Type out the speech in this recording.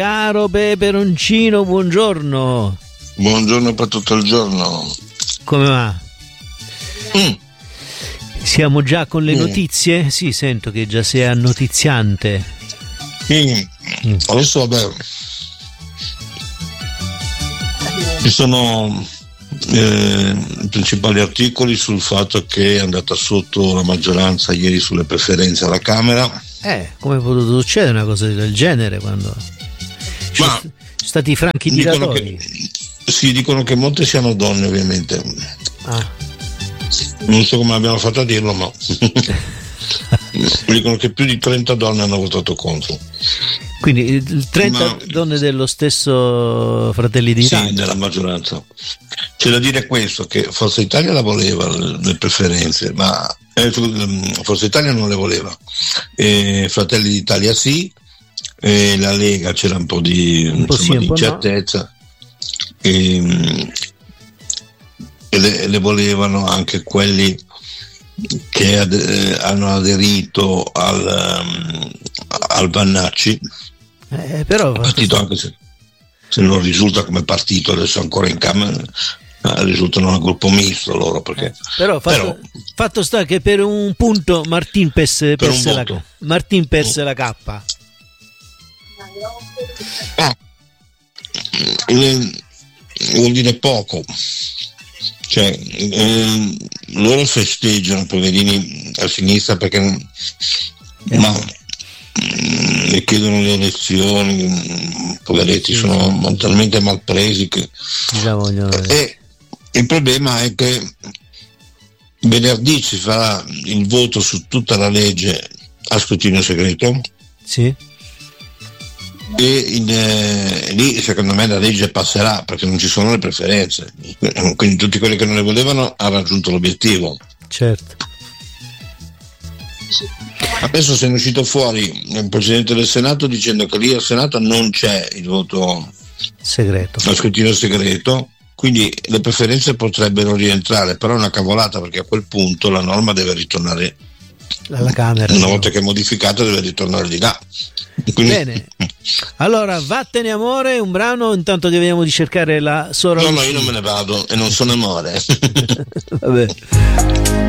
Caro Peperoncino, buongiorno. Buongiorno per tutto il giorno. Come va? Siamo già con le notizie? Sì, sento che già sei annotiziante. Adesso vabbè, ci sono i principali articoli sul fatto che è andata sotto la maggioranza ieri sulle preferenze alla Camera. Come è potuto succedere una cosa del genere quando ci sono stati i franchi tiratori? Dicono che molte siano donne, ovviamente. Non so come abbiamo fatto a dirlo, ma dicono che più di 30 donne hanno votato contro. Quindi 30 donne dello stesso Fratelli d'Italia? Sì, della maggioranza. C'è da dire questo, che Forza Italia la voleva le preferenze, ma Forza Italia non le voleva, Fratelli d'Italia sì, la Lega c'era un po' di incertezza, no. Le volevano anche quelli che hanno aderito al Vannacci, però partito, anche se non risulta come partito adesso ancora in Camera, risultano un gruppo misto loro, perché fatto sta che per un punto Martin perse la cappa. Vuol dire poco, cioè loro festeggiano, poverini a sinistra, perché le chiedono le elezioni, poveretti, sono talmente mal presi che e il problema è che venerdì si farà il voto su tutta la legge a scrutinio segreto. Sì. E lì secondo me la legge passerà, perché non ci sono le preferenze, quindi tutti quelli che non le volevano hanno raggiunto l'obiettivo. Certo. Adesso se è uscito fuori il Presidente del Senato dicendo che lì al Senato non c'è il voto segreto, lo scrutinio segreto, quindi le preferenze potrebbero rientrare, però è una cavolata, perché a quel punto la norma deve ritornare alla Camera. Una volta che è modificata deve ritornare di là. Quindi... Bene, allora Vattene amore, un brano, intanto vediamo di cercare la Sora. No, io non me ne vado e non sono amore. Vabbè.